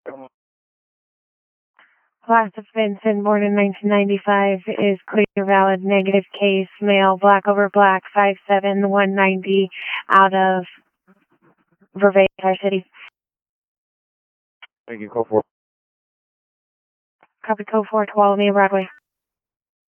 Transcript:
Class of Vincent, born in 1995, is clear, valid, negative case, male, black over black, 5'7", 190, out of Vervae, City. Thank you, code 4. Copy code 4, Tuolumne, Broadway.